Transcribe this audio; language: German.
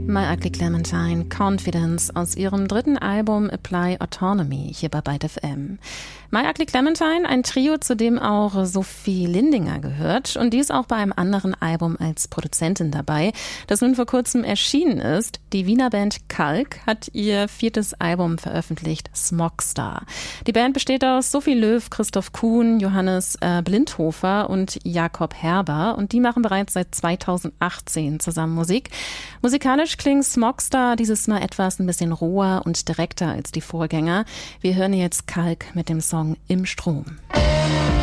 My Ugly Clementine, Confidence aus ihrem dritten Album Apply Autonomy hier bei Byte FM. My Ugly Clementine, ein Trio, zu dem auch Sophie Lindinger gehört, und die ist auch bei einem anderen Album als Produzentin dabei, das nun vor kurzem erschienen ist. Die Wiener Band Kalk hat ihr 4. Album veröffentlicht, Smogstar. Die Band besteht aus Sophie Löw, Christoph Kuhn, Johannes Blindhofer und Jakob Herber, und die machen bereits seit 2018 zusammen Musik. Musikalisch klingt Smogstar dieses Mal etwas ein bisschen roher und direkter als die Vorgänger. Wir hören jetzt Kalk mit dem Song Im Strom.